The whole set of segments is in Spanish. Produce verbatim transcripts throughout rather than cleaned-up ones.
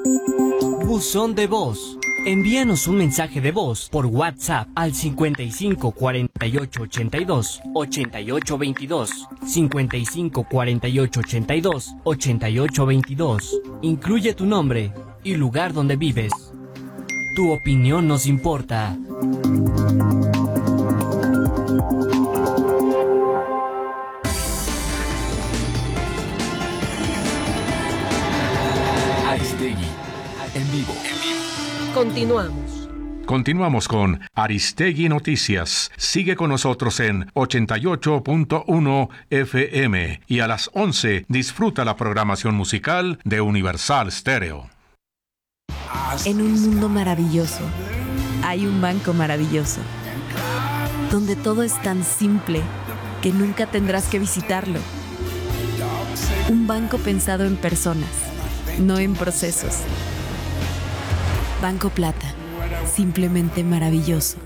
Buzón de voz. Envíanos un mensaje de voz por WhatsApp al cincuenta y cinco cuarenta y ocho ochenta y dos ochenta y ocho veintidós, cincuenta y cinco cuarenta y ocho ochenta y dos ochenta y ocho veintidós. Incluye tu nombre y lugar donde vives. Tu opinión nos importa. Aristegui, en vivo. Continuamos. Continuamos con Aristegui Noticias. Sigue con nosotros en ochenta y ocho punto uno F M y a las once disfruta la programación musical de Universal Stereo. En un mundo maravilloso, hay un banco maravilloso, donde todo es tan simple que nunca tendrás que visitarlo. Un banco pensado en personas, no en procesos. Banco Plata, simplemente maravilloso.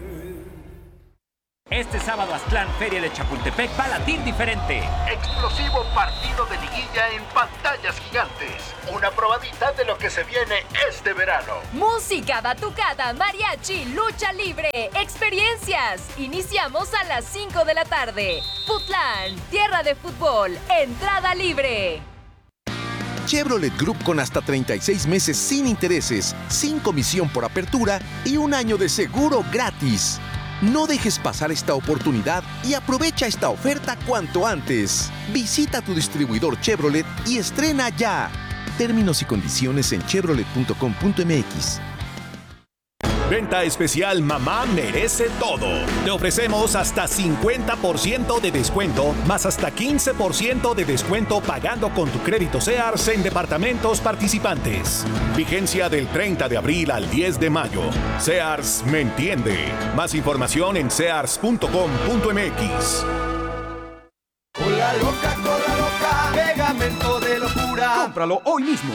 Este sábado Aztlán, Feria de Chapultepec, va a latir diferente. Explosivo partido de liguilla en pantallas gigantes. Una probadita de lo que se viene este verano. Música, batucada, mariachi, lucha libre, experiencias. Iniciamos a las cinco de la tarde. Futlán, tierra de fútbol, entrada libre. Chevrolet Group con hasta treinta y seis meses sin intereses, sin comisión por apertura y un año de seguro gratis. No dejes pasar esta oportunidad y aprovecha esta oferta cuanto antes. Visita tu distribuidor Chevrolet y estrena ya. Términos y condiciones en chevrolet punto com punto m x. Venta especial Mamá Merece Todo. Te ofrecemos hasta cincuenta por ciento de descuento, más hasta quince por ciento de descuento pagando con tu crédito Sears en departamentos participantes. Vigencia del treinta de abril al diez de mayo. Sears me entiende. Más información en sears punto com punto m x. Cola loca, cola loca, pegamento de locura. Cómpralo hoy mismo.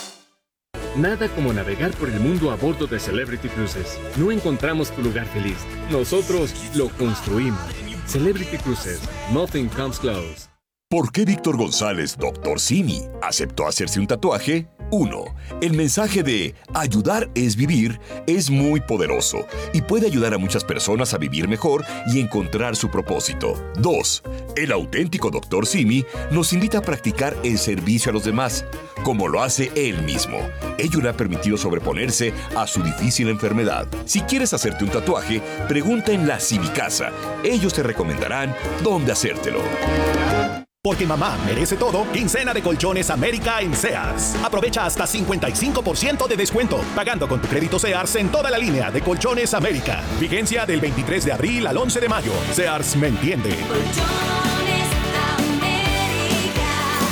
Nada como navegar por el mundo a bordo de Celebrity Cruises. No encontramos tu lugar feliz. Nosotros lo construimos. Celebrity Cruises. Nothing comes close. ¿Por qué Víctor González, doctor Simi, aceptó hacerse un tatuaje? uno. El mensaje de ayudar es vivir es muy poderoso y puede ayudar a muchas personas a vivir mejor y encontrar su propósito. dos. El auténtico doctor Simi nos invita a practicar el servicio a los demás, como lo hace él mismo. Ello le ha permitido sobreponerse a su difícil enfermedad. Si quieres hacerte un tatuaje, pregunta en la Simicasa. Ellos te recomendarán dónde hacértelo. Porque mamá merece todo, quincena de Colchones América en Sears. Aprovecha hasta cincuenta y cinco por ciento de descuento, pagando con tu crédito Sears en toda la línea de Colchones América. Vigencia del veintitrés de abril al once de mayo. Sears me entiende. Colchones América,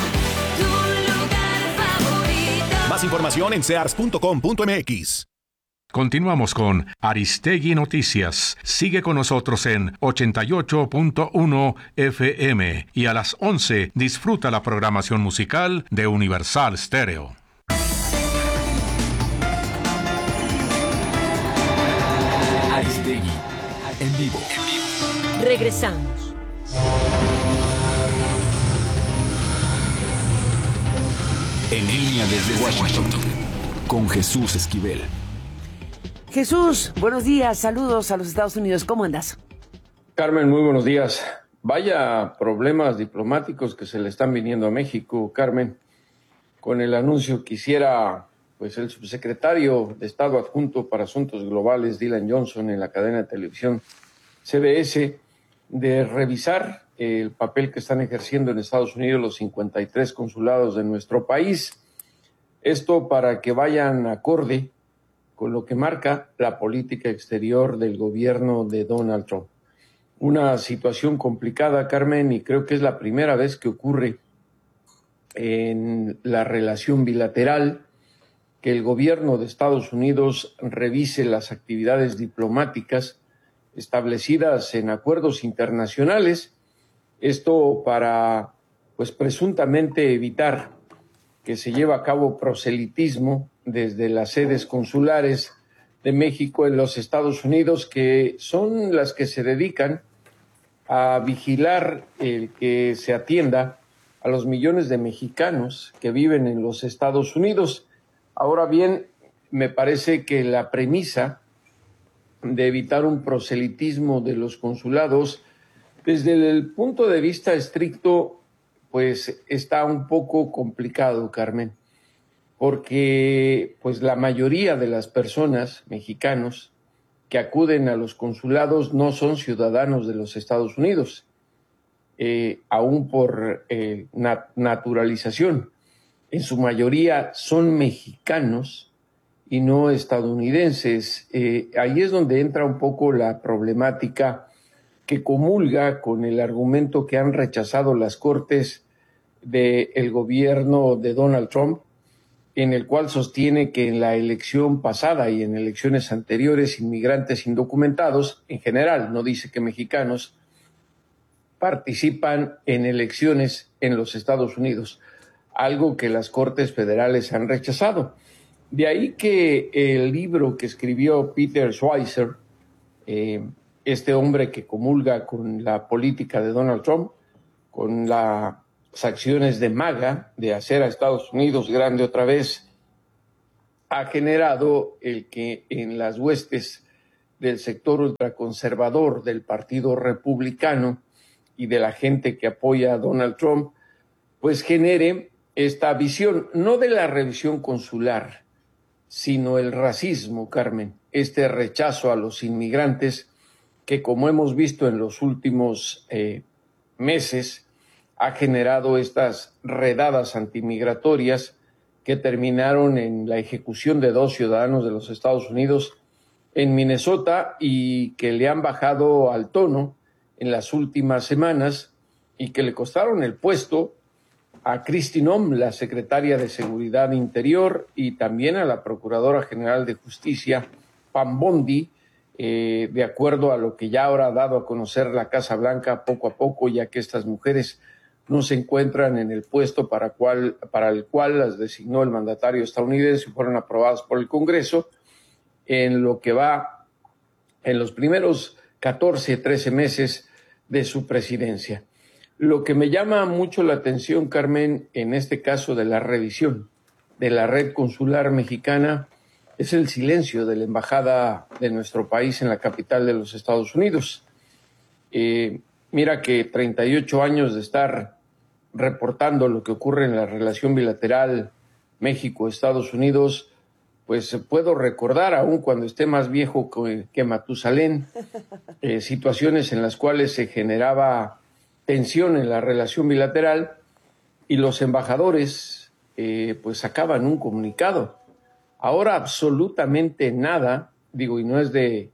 tu lugar favorito. Más información en sears punto com punto m x. Continuamos con Aristegui Noticias. Sigue con nosotros en ochenta y ocho punto uno F M y a las once disfruta la programación musical de Universal Stereo. Aristegui, en vivo. Regresamos. En línea desde Washington, con Jesús Esquivel. Jesús, buenos días, saludos a los Estados Unidos, ¿cómo andas? Carmen, muy buenos días. Vaya problemas diplomáticos que se le están viniendo a México, Carmen. Con el anuncio que hiciera pues, el subsecretario de Estado adjunto para Asuntos Globales, Dylan Johnson, en la cadena de televisión C B S, de revisar el papel que están ejerciendo en Estados Unidos los cincuenta y tres consulados de nuestro país. Esto para que vayan acorde con lo que marca la política exterior del gobierno de Donald Trump. Una situación complicada, Carmen, y creo que es la primera vez que ocurre en la relación bilateral que el gobierno de Estados Unidos revise las actividades diplomáticas establecidas en acuerdos internacionales, esto para, pues, presuntamente evitar que se lleve a cabo proselitismo desde las sedes consulares de México en los Estados Unidos, que son las que se dedican a vigilar el que se atienda a los millones de mexicanos que viven en los Estados Unidos. Ahora bien, me parece que la premisa de evitar un proselitismo de los consulados, desde el punto de vista estricto, pues está un poco complicado, Carmen, porque pues la mayoría de las personas mexicanos que acuden a los consulados no son ciudadanos de los Estados Unidos, eh, aún por eh, nat- naturalización. En su mayoría son mexicanos y no estadounidenses. Eh, ahí es donde entra un poco la problemática que comulga con el argumento que han rechazado las Cortes del gobierno de Donald Trump, en el cual sostiene que en la elección pasada y en elecciones anteriores, inmigrantes indocumentados, en general, no dice que mexicanos, participan en elecciones en los Estados Unidos, algo que las Cortes Federales han rechazado. De ahí que el libro que escribió Peter Schweizer, eh, este hombre que comulga con la política de Donald Trump, con las acciones de MAGA, de hacer a Estados Unidos grande otra vez, ha generado el que en las huestes del sector ultraconservador del Partido Republicano y de la gente que apoya a Donald Trump, pues genere esta visión, no de la revisión consular, sino el racismo, Carmen, este rechazo a los inmigrantes que, como hemos visto en los últimos eh, meses, ha generado estas redadas antimigratorias que terminaron en la ejecución de dos ciudadanos de los Estados Unidos en Minnesota y que le han bajado al tono en las últimas semanas y que le costaron el puesto a Kristi Noem, la secretaria de Seguridad Interior, y también a la Procuradora General de Justicia, Pam Bondi, eh, de acuerdo a lo que ya ahora ha dado a conocer la Casa Blanca poco a poco, ya que estas mujeres no se encuentran en el puesto para, cual, para el cual las designó el mandatario estadounidense y fueron aprobadas por el Congreso, en lo que va en los primeros catorce, trece meses de su presidencia. Lo que me llama mucho la atención, Carmen, en este caso de la revisión de la red consular mexicana, es el silencio de la embajada de nuestro país en la capital de los Estados Unidos. Eh, mira que treinta y ocho años de estar reportando lo que ocurre en la relación bilateral México-Estados Unidos, pues puedo recordar, aún cuando esté más viejo que, que Matusalén, eh, situaciones en las cuales se generaba tensión en la relación bilateral y los embajadores eh, pues sacaban un comunicado. Ahora absolutamente nada, digo, y no es de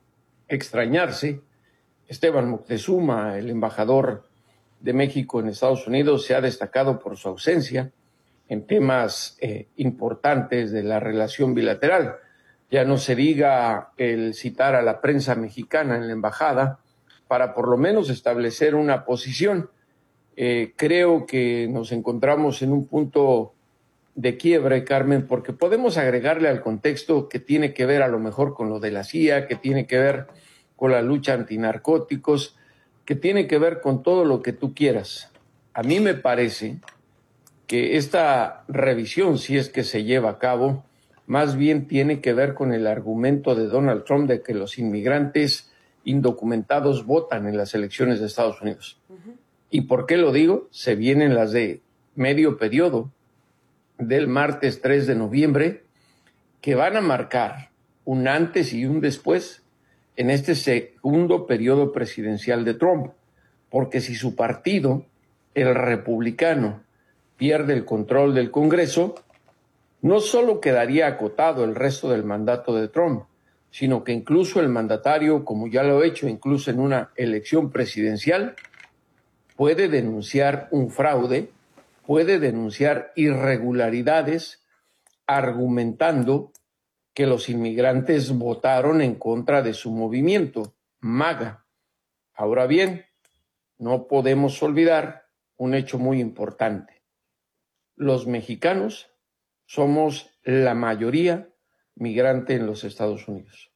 extrañarse. Esteban Moctezuma, el embajador de México en Estados Unidos, se ha destacado por su ausencia en temas eh, importantes de la relación bilateral. Ya no se diga el citar a la prensa mexicana en la embajada para por lo menos establecer una posición. Eh, creo que nos encontramos en un punto de quiebre, Carmen, porque podemos agregarle al contexto que tiene que ver a lo mejor con lo de la C I A, que tiene que ver con la lucha antinarcóticos, que tiene que ver con todo lo que tú quieras. A mí me parece que esta revisión, si es que se lleva a cabo, más bien tiene que ver con el argumento de Donald Trump de que los inmigrantes indocumentados votan en las elecciones de Estados Unidos. Uh-huh. ¿Y por qué lo digo? Se vienen las de medio periodo del martes tres de noviembre, que van a marcar un antes y un después en este segundo periodo presidencial de Trump, porque si su partido, el republicano, pierde el control del Congreso, no solo quedaría acotado el resto del mandato de Trump, sino que incluso el mandatario, como ya lo ha hecho incluso en una elección presidencial, puede denunciar un fraude, puede denunciar irregularidades, argumentando que los inmigrantes votaron en contra de su movimiento, MAGA. Ahora bien, no podemos olvidar un hecho muy importante. Los mexicanos somos la mayoría migrante en los Estados Unidos.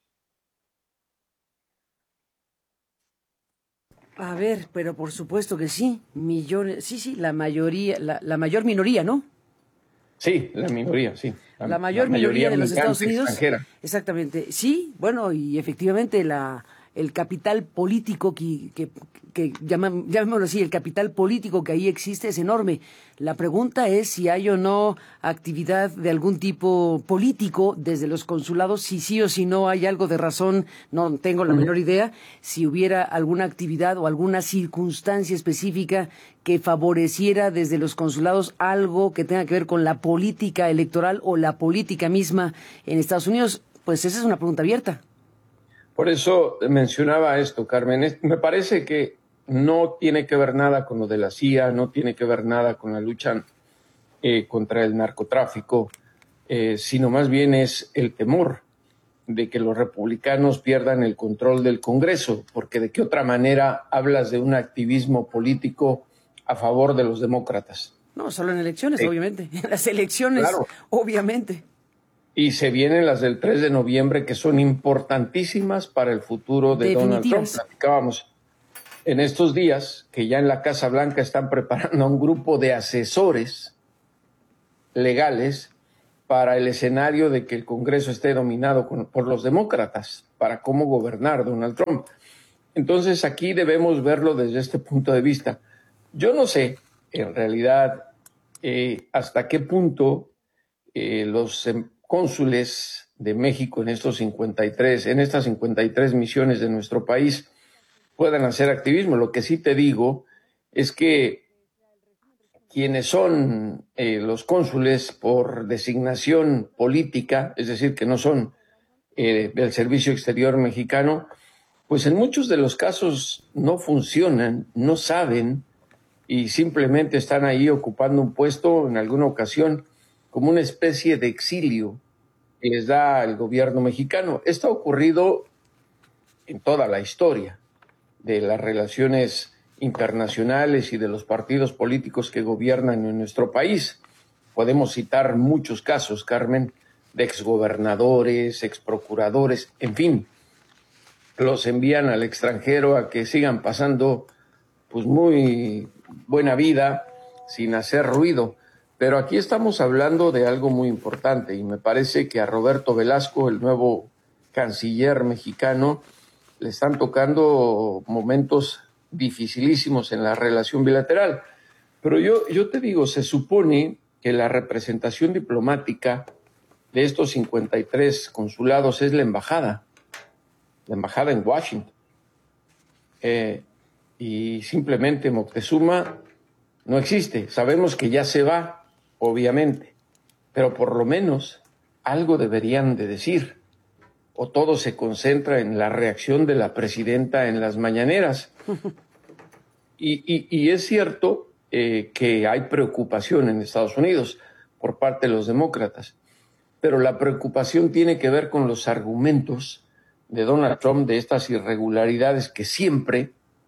A ver, pero por supuesto que sí, millones, sí, sí, la mayoría, la, la mayor minoría, ¿no? Sí, la minoría, sí. La, la mayor la mayoría, mayoría de los Estados Unidos. Extranjera. Exactamente. Sí, bueno, y efectivamente la el capital político que, que, que llaman, llamémoslo así, el capital político que ahí existe es enorme. La pregunta es si hay o no actividad de algún tipo político desde los consulados, si sí o si no hay algo de razón, no tengo la menor idea, si hubiera alguna actividad o alguna circunstancia específica que favoreciera desde los consulados algo que tenga que ver con la política electoral o la política misma en Estados Unidos. Pues esa es una pregunta abierta. Por eso mencionaba esto, Carmen. Me parece que no tiene que ver nada con lo de la C I A, no tiene que ver nada con la lucha eh, contra el narcotráfico, eh, sino más bien es el temor de que los republicanos pierdan el control del Congreso, porque de qué otra manera hablas de un activismo político a favor de los demócratas. No, solo en elecciones, eh, obviamente. En las elecciones, claro. Obviamente. Y se vienen las del tres de noviembre, que son importantísimas para el futuro de Donald Trump. Platicábamos en estos días que ya en la Casa Blanca están preparando a un grupo de asesores legales para el escenario de que el Congreso esté dominado con, por los demócratas, para cómo gobernar Donald Trump. Entonces aquí debemos verlo desde este punto de vista. Yo no sé, en realidad, eh, hasta qué punto eh, los cónsules de México en estos cincuenta y tres, en estas cincuenta y tres misiones de nuestro país puedan hacer activismo. Lo que sí te digo es que quienes son eh, los cónsules por designación política, es decir, que no son eh, del Servicio Exterior mexicano, pues en muchos de los casos no funcionan, no saben y simplemente están ahí ocupando un puesto en alguna ocasión como una especie de exilio que les da el gobierno mexicano. Esto ha ocurrido en toda la historia de las relaciones internacionales y de los partidos políticos que gobiernan en nuestro país. Podemos citar muchos casos, Carmen, de exgobernadores, exprocuradores, en fin, los envían al extranjero a que sigan pasando pues muy buena vida sin hacer ruido. Pero aquí estamos hablando de algo muy importante y me parece que a Roberto Velasco, el nuevo canciller mexicano, le están tocando momentos dificilísimos en la relación bilateral. Pero yo, yo te digo, se supone que la representación diplomática de estos cincuenta y tres consulados es la embajada, la embajada en Washington. Eh, y simplemente Moctezuma no existe. Sabemos que ya se va, obviamente, pero por lo menos algo deberían de decir, o todo se concentra en la reacción de la presidenta en las mañaneras. Y, y, y es cierto eh, que hay preocupación en Estados Unidos por parte de los demócratas, pero la preocupación tiene que ver con los argumentos de Donald Trump de estas irregularidades que siempre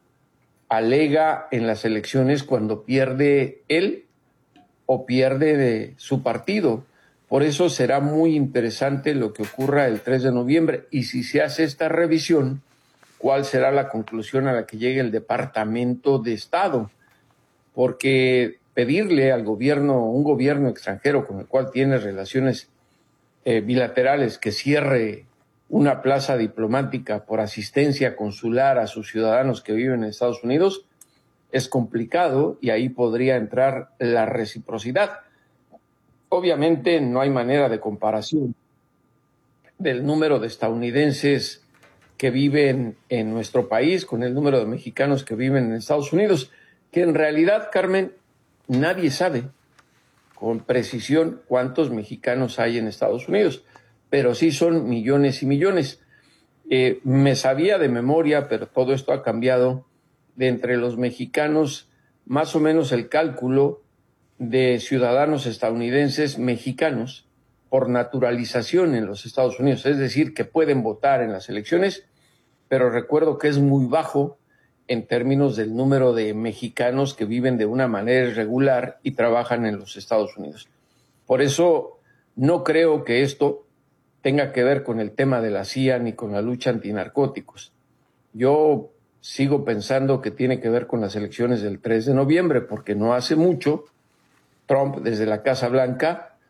alega en las elecciones cuando pierde él o pierde de su partido. Por eso será muy interesante lo que ocurra el tres de noviembre y si se hace esta revisión, cuál será la conclusión a la que llegue el Departamento de Estado. Porque pedirle al gobierno, un gobierno extranjero con el cual tiene relaciones eh, bilaterales, que cierre una plaza diplomática por asistencia consular a sus ciudadanos que viven en Estados Unidos, es complicado y ahí podría entrar la reciprocidad. Obviamente no hay manera de comparación del número de estadounidenses que viven en nuestro país con el número de mexicanos que viven en Estados Unidos, que en realidad, Carmen, nadie sabe con precisión cuántos mexicanos hay en Estados Unidos, pero sí son millones y millones. Eh, me sabía de memoria, pero todo esto ha cambiado, de entre los mexicanos, más o menos el cálculo de ciudadanos estadounidenses mexicanos por naturalización en los Estados Unidos, es decir, que pueden votar en las elecciones, pero recuerdo que es muy bajo en términos del número de mexicanos que viven de una manera irregular y trabajan en los Estados Unidos. Por eso no creo que esto tenga que ver con el tema de la C I A ni con la lucha antinarcóticos. Yo sigo pensando que tiene que ver con las elecciones del tres de noviembre, porque no hace mucho Trump, desde la Casa Blanca,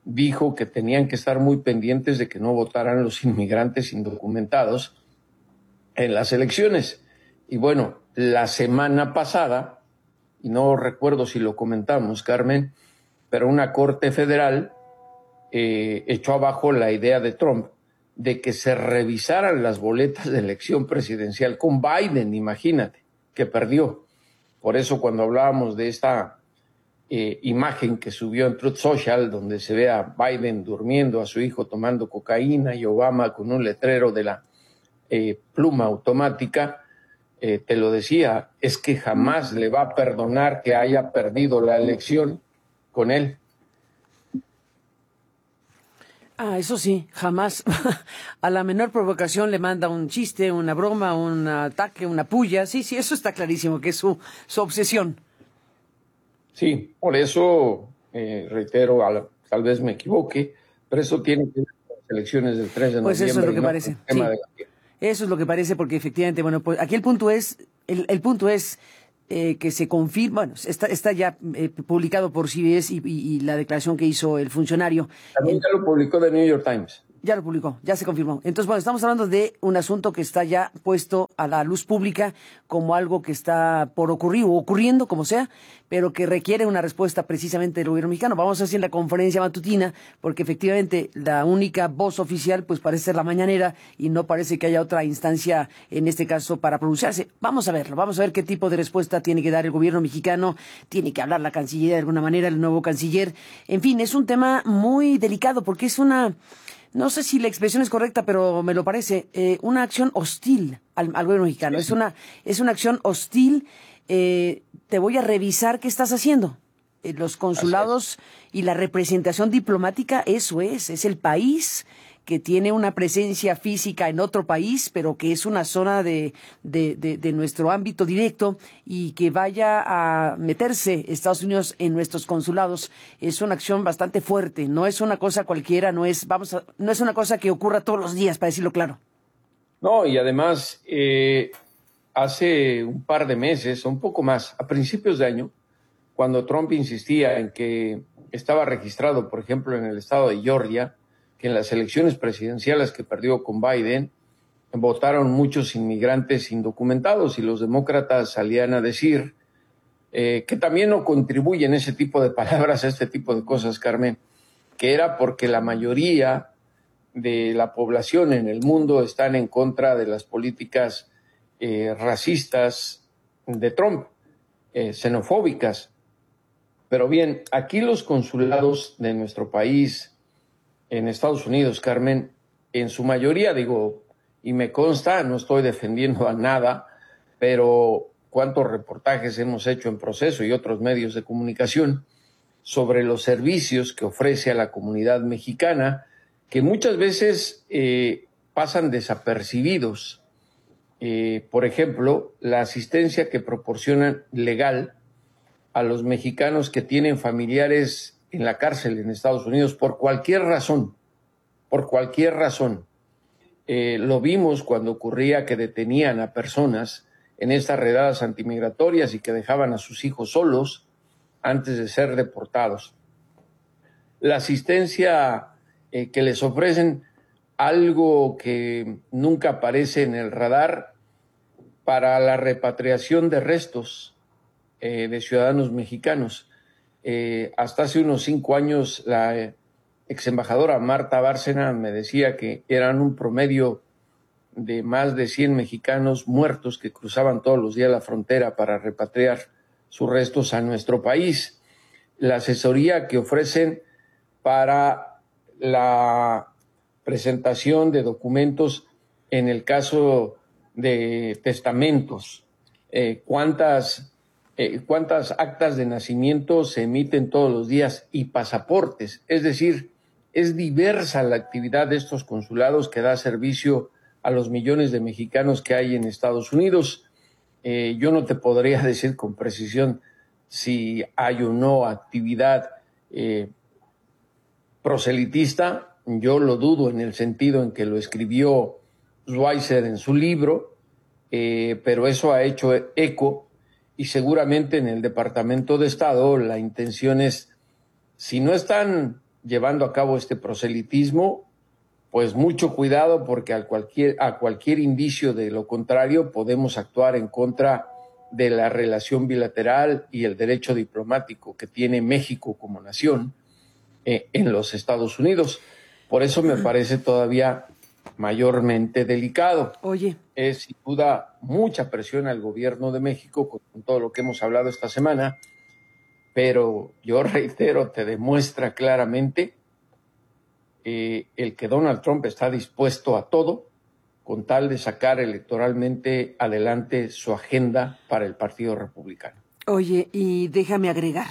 dijo que tenían que estar muy pendientes de que no votaran los inmigrantes indocumentados en las elecciones. Y bueno, la semana pasada, y no recuerdo si lo comentamos, Carmen, pero una corte federal eh, echó abajo la idea de Trump de que se revisaran las boletas de elección presidencial con Biden, imagínate, que perdió. Por eso cuando hablábamos de esta eh, imagen que subió en Truth Social, donde se ve a Biden durmiendo, a su hijo tomando cocaína y Obama con un letrero de la eh, pluma automática, eh, te lo decía, es que jamás le va a perdonar que haya perdido la elección con él. Ah, eso sí, jamás. A la menor provocación le manda un chiste, una broma, un ataque, una puya. Sí, sí, eso está clarísimo, que es su, su obsesión. Sí, por eso, eh, reitero, a la- tal vez me equivoque, pero eso tiene que ver con las elecciones del tres de Pues noviembre. eso es lo y que no parece. con el tema Sí. de la- Eso es lo que parece, porque efectivamente, bueno, pues aquí el punto es, el, el punto es eh, que se confirma, bueno, está, está ya eh, publicado por C B S y, y- y la declaración que hizo el funcionario. También ya lo publicó The New York Times. Ya lo publicó, ya se confirmó. Entonces, bueno, estamos hablando de un asunto que está ya puesto a la luz pública como algo que está por ocurrir o ocurriendo, como sea, pero que requiere una respuesta precisamente del gobierno mexicano. Vamos a hacer en la conferencia matutina, porque efectivamente la única voz oficial pues parece ser la mañanera y no parece que haya otra instancia en este caso para pronunciarse. Vamos a verlo, vamos a ver qué tipo de respuesta tiene que dar el gobierno mexicano, tiene que hablar la Cancillería de alguna manera, el nuevo canciller. En fin, es un tema muy delicado porque es una... No sé si la expresión es correcta, pero me lo parece, eh, una acción hostil al, al gobierno mexicano. Es una, es una acción hostil. Eh, te voy a revisar qué estás haciendo. Eh, los consulados y la representación diplomática, eso es, es el país que tiene una presencia física en otro país, pero que es una zona de, de, de, de nuestro ámbito directo, y que vaya a meterse Estados Unidos en nuestros consulados es una acción bastante fuerte. No es una cosa cualquiera, no es, vamos a, no es una cosa que ocurra todos los días, para decirlo claro. No, y además, eh, hace un par de meses, un poco más, a principios de año, cuando Trump insistía en que estaba registrado, por ejemplo, en el estado de Georgia, que en las elecciones presidenciales que perdió con Biden, votaron muchos inmigrantes indocumentados, y los demócratas salían a decir eh, que también no contribuyen ese tipo de palabras a este tipo de cosas, Carmen, que era porque la mayoría de la población en el mundo están en contra de las políticas eh, racistas de Trump, eh, xenofóbicas. Pero bien, aquí los consulados de nuestro país en Estados Unidos, Carmen, en su mayoría, digo, y me consta, no estoy defendiendo a nada, pero cuántos reportajes hemos hecho en Proceso y otros medios de comunicación sobre los servicios que ofrece a la comunidad mexicana, que muchas veces eh, pasan desapercibidos. Eh, por ejemplo, la asistencia que proporcionan legal a los mexicanos que tienen familiares en la cárcel en Estados Unidos por cualquier razón, por cualquier razón. Eh, lo vimos cuando ocurría que detenían a personas en estas redadas antimigratorias y que dejaban a sus hijos solos antes de ser deportados. La asistencia eh, que les ofrecen, algo que nunca aparece en el radar, para la repatriación de restos eh, de ciudadanos mexicanos. Eh, hasta hace unos cinco años la eh, ex embajadora Marta Bárcena me decía que eran un promedio de más de cien mexicanos muertos que cruzaban todos los días la frontera para repatriar sus restos a nuestro país. La asesoría que ofrecen para la presentación de documentos en el caso de testamentos, eh, cuántas Eh, cuántas actas de nacimiento se emiten todos los días y pasaportes. Es decir, es diversa la actividad de estos consulados que da servicio a los millones de mexicanos que hay en Estados Unidos. Eh, yo no te podría decir con precisión si hay o no actividad eh, proselitista. Yo lo dudo en el sentido en que lo escribió Schweizer en su libro, eh, pero eso ha hecho eco. Y seguramente en el Departamento de Estado la intención es, si no están llevando a cabo este proselitismo, pues mucho cuidado, porque a cualquier, a cualquier indicio de lo contrario podemos actuar en contra de la relación bilateral y el derecho diplomático que tiene México como nación eh, en los Estados Unidos. Por eso me parece todavía mayormente delicado. Oye. Es sin duda mucha presión al gobierno de México con, con todo lo que hemos hablado esta semana, pero yo reitero, te demuestra claramente eh, el que Donald Trump está dispuesto a todo con tal de sacar electoralmente adelante su agenda para el Partido Republicano. Oye, y déjame agregar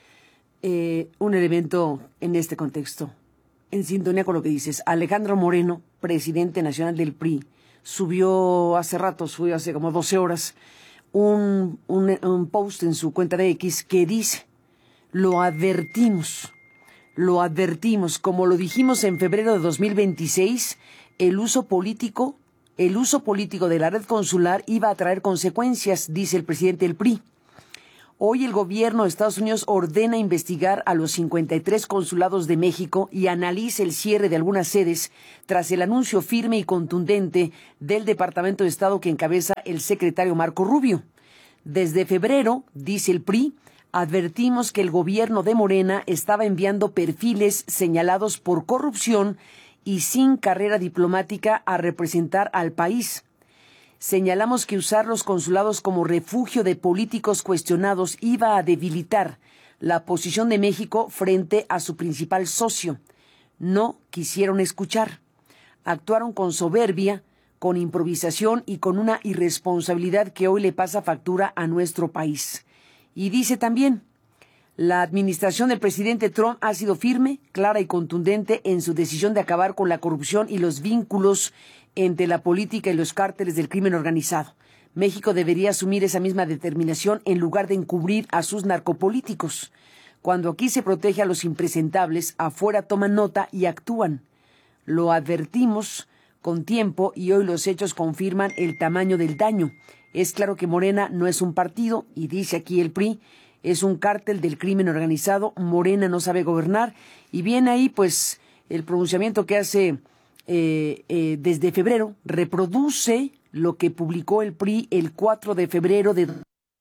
eh, un elemento en este contexto, en sintonía con lo que dices. Alejandro Moreno, presidente nacional del P R I, subió hace rato, subió hace como doce horas, un, un, un post en su cuenta de X que dice: lo advertimos, lo advertimos, como lo dijimos en febrero de dos mil veintiséis, el uso político, el uso político de la red consular iba a traer consecuencias, dice el presidente del P R I. Hoy el gobierno de Estados Unidos ordena investigar a los cincuenta y tres consulados de México y analiza el cierre de algunas sedes tras el anuncio firme y contundente del Departamento de Estado que encabeza el secretario Marco Rubio. Desde febrero, dice el P R I, advertimos que el gobierno de Morena estaba enviando perfiles señalados por corrupción y sin carrera diplomática a representar al país. Señalamos que usar los consulados como refugio de políticos cuestionados iba a debilitar la posición de México frente a su principal socio. No quisieron escuchar. Actuaron con soberbia, con improvisación y con una irresponsabilidad que hoy le pasa factura a nuestro país. Y dice también: la administración del presidente Trump ha sido firme, clara y contundente en su decisión de acabar con la corrupción y los vínculos entre la política y los cárteles del crimen organizado. México debería asumir esa misma determinación en lugar de encubrir a sus narcopolíticos. Cuando aquí se protege a los impresentables, afuera toman nota y actúan. Lo advertimos con tiempo y hoy los hechos confirman el tamaño del daño. Es claro que Morena no es un partido, y dice aquí el P R I, es un cártel del crimen organizado. Morena no sabe gobernar, y viene ahí pues el pronunciamiento que hace eh, eh, desde febrero, reproduce lo que publicó el P R I el cuatro de febrero de...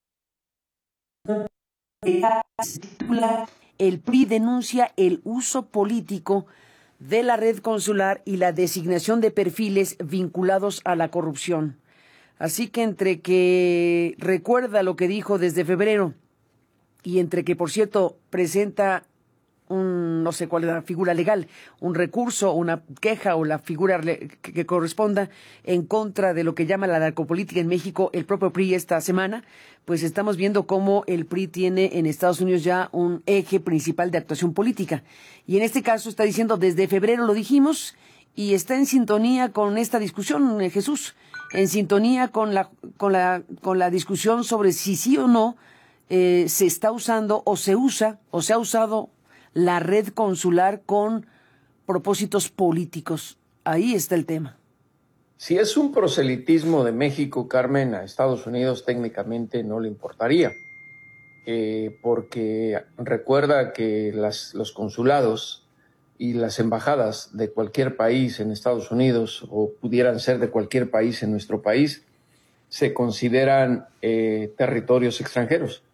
El P R I denuncia el uso político de la red consular y la designación de perfiles vinculados a la corrupción. Así que entre que recuerda lo que dijo desde febrero y entre que, por cierto, presenta un, no sé cuál es la figura legal, un recurso, una queja o la figura que, que corresponda en contra de lo que llama la narcopolítica en México, el propio P R I esta semana, pues estamos viendo cómo el P R I tiene en Estados Unidos ya un eje principal de actuación política. Y en este caso está diciendo, desde febrero lo dijimos, y está en sintonía con esta discusión, eh, Jesús, en sintonía con la, con la, con la discusión sobre si sí o no eh, se está usando o se usa o se ha usado la red consular con propósitos políticos. Ahí está el tema. Si es un proselitismo de México, Carmen, a Estados Unidos técnicamente no le importaría, eh, porque recuerda que las, los consulados y las embajadas de cualquier país en Estados Unidos, o pudieran ser de cualquier país en nuestro país, se consideran eh, territorios extranjeros.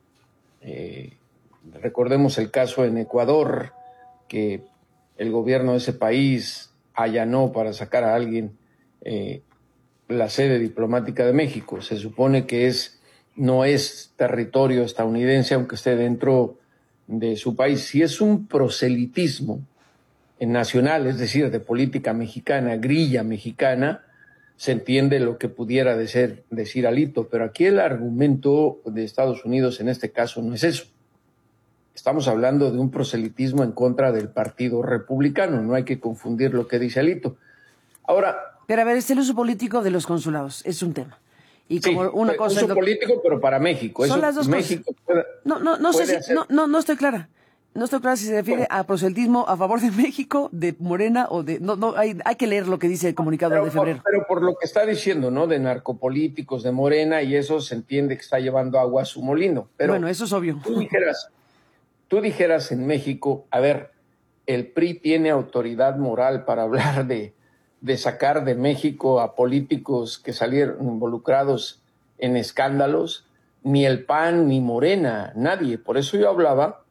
Eh, recordemos el caso en Ecuador, que el gobierno de ese país allanó para sacar a alguien eh, la sede diplomática de México. Se supone que es, no es territorio estadounidense, aunque esté dentro de su país. Si es un proselitismo nacional, es decir, de política mexicana, grilla mexicana, se entiende lo que pudiera de ser, decir Alito, pero aquí el argumento de Estados Unidos en este caso no es eso. Estamos hablando de un proselitismo en contra del Partido Republicano, no hay que confundir lo que dice Alito. Ahora... Pero a ver, es el uso político de los consulados, es un tema. Y como sí, una cosa uso es lo... político, pero para México. Son Eso, las dos México cosas. Puede, no, no, no sé si, hacer... no, no, no estoy clara. No estoy clara si se refiere bueno. a proselitismo a favor de México, de Morena o de... No, no, hay, hay que leer lo que dice el comunicado pero, de febrero. Pero por lo que está diciendo, ¿no? De narcopolíticos, de Morena, y eso se entiende que está llevando agua a su molino. Pero bueno, eso es obvio. Tú dijeras, tú dijeras en México, a ver, el P R I tiene autoridad moral para hablar de, de sacar de México a políticos que salieron involucrados en escándalos, ni el P A N, ni Morena, nadie. Por eso yo hablaba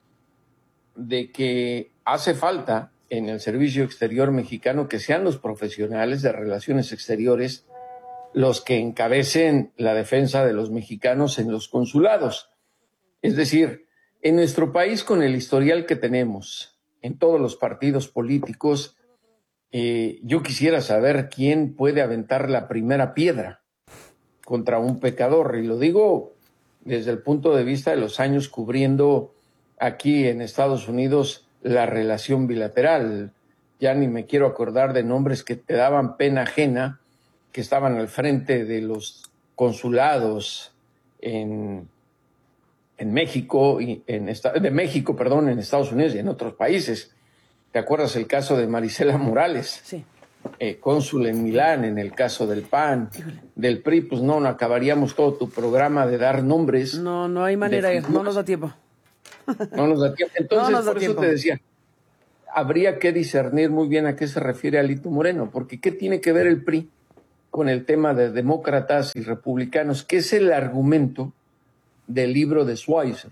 de que hace falta en el servicio exterior mexicano que sean los profesionales de relaciones exteriores los que encabecen la defensa de los mexicanos en los consulados. Es decir, en nuestro país, con el historial que tenemos en todos los partidos políticos, eh, yo quisiera saber quién puede aventar la primera piedra contra un pecador. Y lo digo desde el punto de vista de los años cubriendo aquí en Estados Unidos la relación bilateral. Ya ni me quiero acordar de nombres que te daban pena ajena, que estaban al frente de los consulados en, en México, y en esta, de México, perdón, en Estados Unidos y en otros países. ¿Te acuerdas el caso de Marisela Morales? Sí. Eh, cónsul en Milán, en el caso del P A N, del P R I, pues no, no acabaríamos todo tu programa de dar nombres. No, no hay manera, no nos da tiempo. No nos da tiempo. Entonces, no nos da por tiempo. eso te decía, habría que discernir muy bien a qué se refiere Alito Moreno, porque ¿qué tiene que ver el P R I con el tema de demócratas y republicanos? Que es el argumento del libro de Schweizer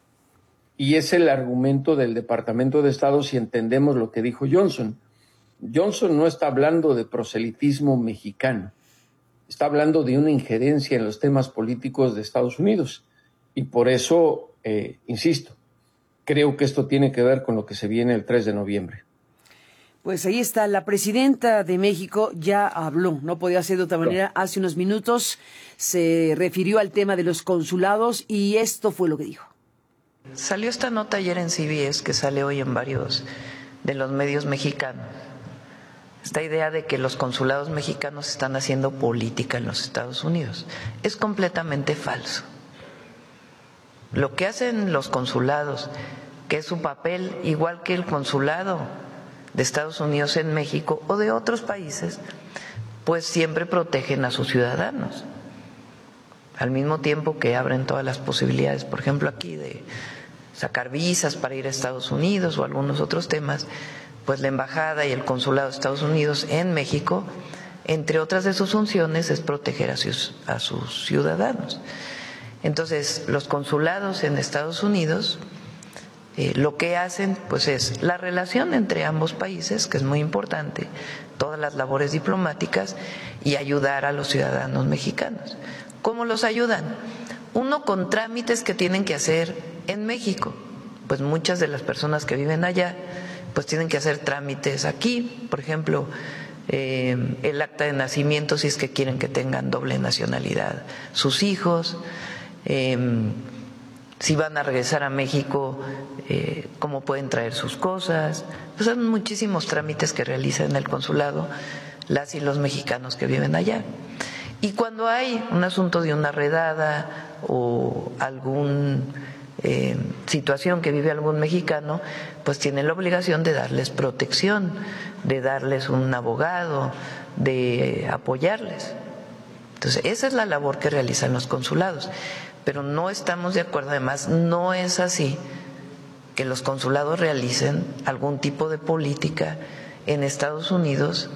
y es el argumento del Departamento de Estado si entendemos lo que dijo Johnson. Johnson no está hablando de proselitismo mexicano, está hablando de una injerencia en los temas políticos de Estados Unidos. Y por eso, eh, insisto, creo que esto tiene que ver con lo que se viene el tres de noviembre. Pues ahí está, la presidenta de México ya habló, no podía ser de otra manera. Hace unos minutos se refirió al tema de los consulados y esto fue lo que dijo. Salió esta nota ayer en C B S, que sale hoy en varios de los medios mexicanos. Esta idea de que los consulados mexicanos están haciendo política en los Estados Unidos es completamente falso. Lo que hacen los consulados, que es su papel igual que el consulado de Estados Unidos en México o de otros países, pues siempre protegen a sus ciudadanos, al mismo tiempo que abren todas las posibilidades, por ejemplo aquí de sacar visas para ir a Estados Unidos o algunos otros temas. Pues la embajada y el consulado de Estados Unidos en México, entre otras de sus funciones, es proteger a sus, a sus ciudadanos. Entonces, los consulados en Estados Unidos eh, lo que hacen pues es la relación entre ambos países, que es muy importante, todas las labores diplomáticas y ayudar a los ciudadanos mexicanos. ¿Cómo los ayudan? Uno, con trámites que tienen que hacer en México. Pues muchas de las personas que viven allá pues tienen que hacer trámites aquí, por ejemplo, eh, el acta de nacimiento si es que quieren que tengan doble nacionalidad sus hijos, eh, si van a regresar a México, eh, cómo pueden traer sus cosas. Pues son muchísimos trámites que realizan en el consulado las y los mexicanos que viven allá. Y cuando hay un asunto de una redada o algún Eh, situación que vive algún mexicano, pues tiene la obligación de darles protección, de darles un abogado, de apoyarles. Entonces, esa es la labor que realizan los consulados. Pero no estamos de acuerdo, además, no es así que los consulados realicen algún tipo de política en Estados Unidos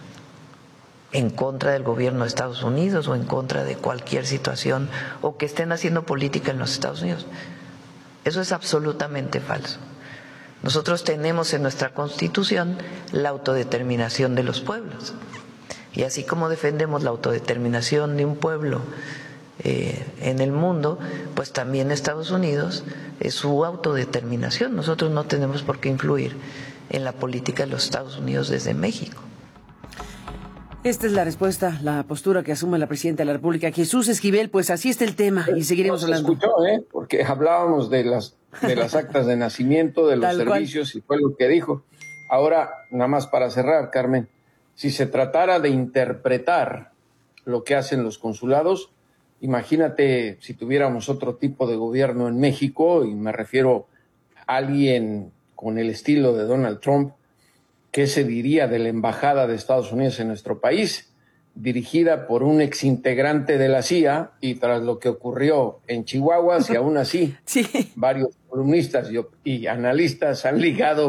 en contra del gobierno de Estados Unidos o en contra de cualquier situación, o que estén haciendo política en los Estados Unidos. Eso es absolutamente falso. Nosotros tenemos en nuestra Constitución la autodeterminación de los pueblos. Y así como defendemos la autodeterminación de un pueblo eh, en el mundo, pues también Estados Unidos es su autodeterminación. Nosotros no tenemos por qué influir en la política de los Estados Unidos desde México. Esta es la respuesta, la postura que asume la presidenta de la República, Jesús Esquivel. Pues así está el tema y seguiremos no se hablando. Escuchó, ¿eh? Porque hablábamos de las de las actas de nacimiento, de los Tal servicios cual. y fue lo que dijo. Ahora, nada más para cerrar, Carmen, si se tratara de interpretar lo que hacen los consulados, imagínate si tuviéramos otro tipo de gobierno en México, y me refiero a alguien con el estilo de Donald Trump. ¿Qué se diría de la embajada de Estados Unidos en nuestro país, dirigida por un exintegrante de la C I A, y tras lo que ocurrió en Chihuahua, si aún así sí. varios columnistas y, y analistas han ligado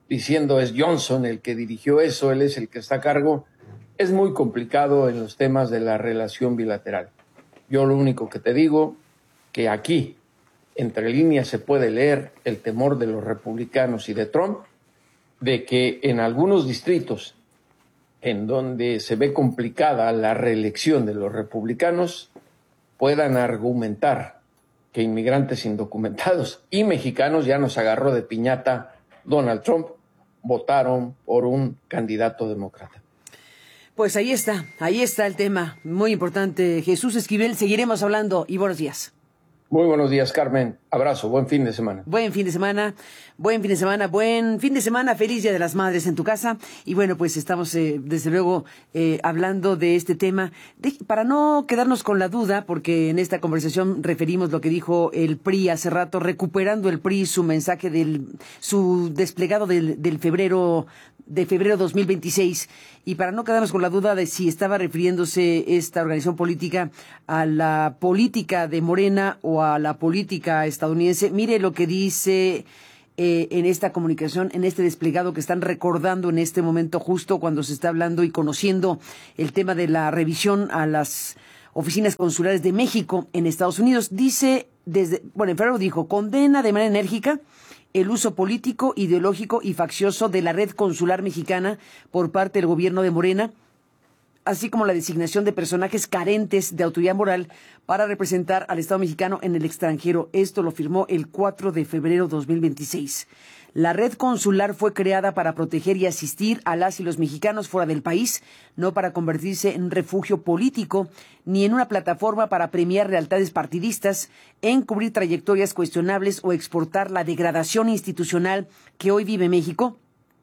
diciendo es Johnson el que dirigió eso, él es el que está a cargo, es muy complicado en los temas de la relación bilateral. Yo lo único que te digo, que aquí, entre líneas, se puede leer el temor de los republicanos y de Trump de que en algunos distritos en donde se ve complicada la reelección de los republicanos puedan argumentar que inmigrantes indocumentados y mexicanos, ya nos agarró de piñata Donald Trump, votaron por un candidato demócrata. Pues ahí está, ahí está el tema, muy importante. Jesús Esquivel, seguiremos hablando y buenos días. Muy buenos días, Carmen. Abrazo, buen fin de semana. Buen fin de semana, buen fin de semana, buen fin de semana, feliz Día de las Madres en tu casa. Y bueno, pues estamos eh, desde luego eh, hablando de este tema, de, para no quedarnos con la duda, porque en esta conversación referimos lo que dijo el P R I hace rato, recuperando el P R I su mensaje del, su desplegado del, del febrero, de febrero dos mil veintiséis, y para no quedarnos con la duda de si estaba refiriéndose esta organización política a la política de Morena o a la política estadounidense, mire lo que dice eh, en esta comunicación, en este desplegado que están recordando en este momento, justo cuando se está hablando y conociendo el tema de la revisión a las oficinas consulares de México en Estados Unidos. Dice, desde, bueno, en febrero dijo, condena de manera enérgica el uso político, ideológico y faccioso de la red consular mexicana por parte del gobierno de Morena, así como la designación de personajes carentes de autoridad moral para representar al Estado mexicano en el extranjero. Esto lo firmó el cuatro de febrero de dos mil veintiséis. La red consular fue creada para proteger y asistir a las y los mexicanos fuera del país, no para convertirse en un refugio político, ni en una plataforma para premiar lealtades partidistas, encubrir trayectorias cuestionables o exportar la degradación institucional que hoy vive México.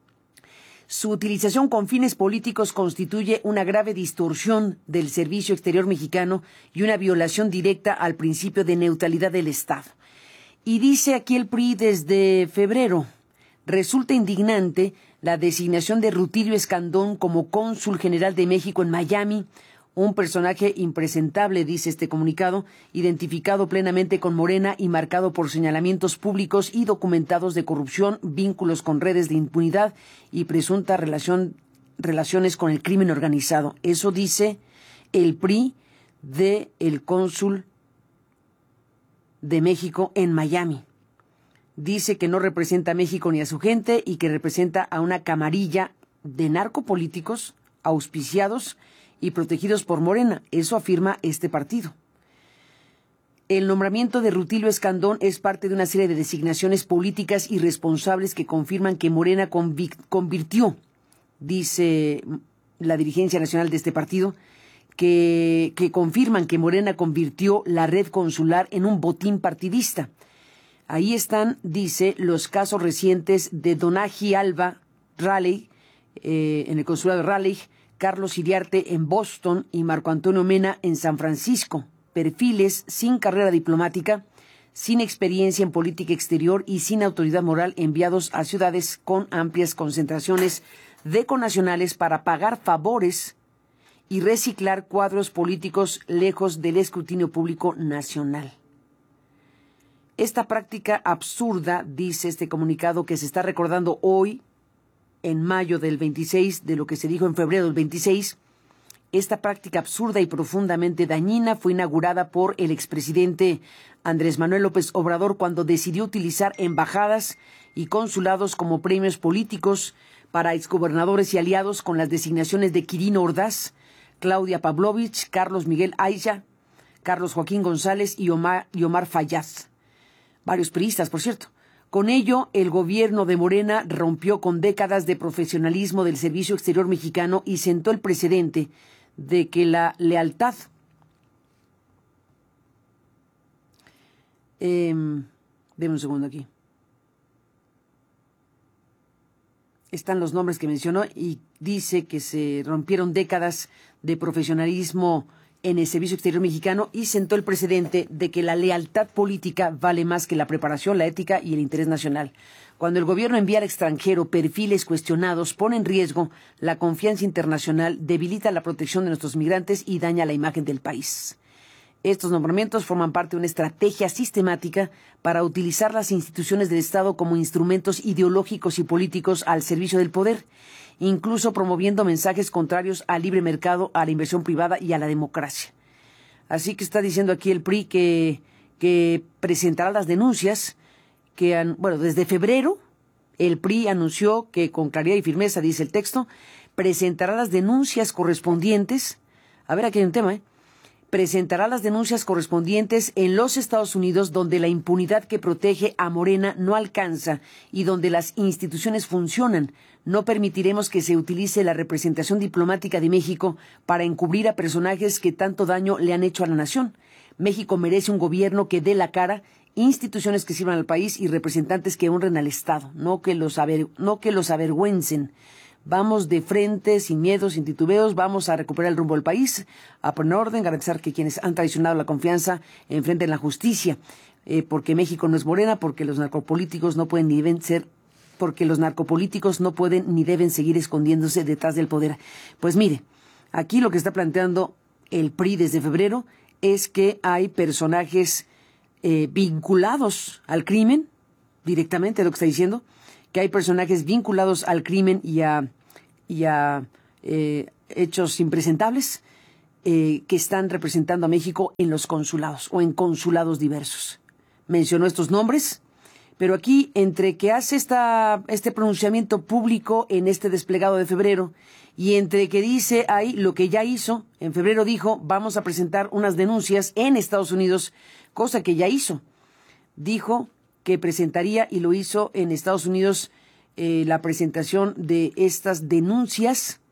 Su utilización con fines políticos constituye una grave distorsión del servicio exterior mexicano y una violación directa al principio de neutralidad del Estado. Y dice aquí el P R I desde febrero, resulta indignante la designación de Rutilio Escandón como cónsul general de México en Miami, un personaje impresentable, dice este comunicado, identificado plenamente con Morena y marcado por señalamientos públicos y documentados de corrupción, vínculos con redes de impunidad y presunta relación, relaciones con el crimen organizado. Eso dice el P R I de el cónsul de México en Miami. Dice que no representa a México ni a su gente y que representa a una camarilla de narcopolíticos auspiciados y protegidos por Morena. Eso afirma este partido. El nombramiento de Rutilio Escandón es parte de una serie de designaciones políticas irresponsables que confirman que Morena convirtió, dice la dirigencia nacional de este partido, que, que confirman que Morena convirtió la red consular en un botín partidista. Ahí están, dice, los casos recientes de Donaji Alba Raleigh, eh, en el consulado de Raleigh, Carlos Iriarte en Boston y Marco Antonio Mena en San Francisco. Perfiles sin carrera diplomática, sin experiencia en política exterior y sin autoridad moral enviados a ciudades con amplias concentraciones de connacionales para pagar favores y reciclar cuadros políticos lejos del escrutinio público nacional. Esta práctica absurda, dice este comunicado, que se está recordando hoy, en mayo del veintiséis, de lo que se dijo en febrero del veintiséis, esta práctica absurda y profundamente dañina fue inaugurada por el expresidente Andrés Manuel López Obrador cuando decidió utilizar embajadas y consulados como premios políticos para exgobernadores y aliados con las designaciones de Quirino Ordaz, Claudia Pavlovich, Carlos Miguel Aiza, Carlos Joaquín González y Omar, y Omar Fayad. Varios priistas, por cierto. Con ello, el gobierno de Morena rompió con décadas de profesionalismo del servicio exterior mexicano y sentó el precedente de que la lealtad eh, denme un segundo aquí. Están los nombres que mencionó y dice que se rompieron décadas de profesionalismo en el servicio exterior mexicano y sentó el precedente de que la lealtad política vale más que la preparación, la ética y el interés nacional. Cuando el gobierno envía al extranjero perfiles cuestionados, pone en riesgo la confianza internacional, debilita la protección de nuestros migrantes y daña la imagen del país. Estos nombramientos forman parte de una estrategia sistemática para utilizar las instituciones del Estado como instrumentos ideológicos y políticos al servicio del poder, incluso promoviendo mensajes contrarios al libre mercado, a la inversión privada y a la democracia. Así que está diciendo aquí el P R I que, que presentará las denuncias que, han, bueno, desde febrero el P R I anunció que con claridad y firmeza, dice el texto, presentará las denuncias correspondientes. A ver, aquí hay un tema, ¿eh? Presentará las denuncias correspondientes en los Estados Unidos, donde la impunidad que protege a Morena no alcanza y donde las instituciones funcionan. No permitiremos que se utilice la representación diplomática de México para encubrir a personajes que tanto daño le han hecho a la nación. México merece un gobierno que dé la cara, instituciones que sirvan al país y representantes que honren al Estado, no que los, aver, no que los avergüencen. Vamos de frente, sin miedo, sin titubeos, vamos a recuperar el rumbo del país, a poner orden, garantizar que quienes han traicionado la confianza enfrenten la justicia, eh, porque México no es Morena, porque los narcopolíticos no pueden ni deben ser, porque los narcopolíticos no pueden ni deben seguir escondiéndose detrás del poder. Pues mire, aquí lo que está planteando el P R I desde febrero es que hay personajes eh, vinculados al crimen, directamente lo que está diciendo, que hay personajes vinculados al crimen y a, y a eh, hechos impresentables eh, que están representando a México en los consulados o en consulados diversos. Mencionó estos nombres, pero aquí entre que hace esta, este pronunciamiento público en este desplegado de febrero y entre que dice ahí lo que ya hizo, en febrero dijo, vamos a presentar unas denuncias en Estados Unidos, cosa que ya hizo. Dijo que presentaría, y lo hizo en Estados Unidos, eh, la presentación de estas denuncias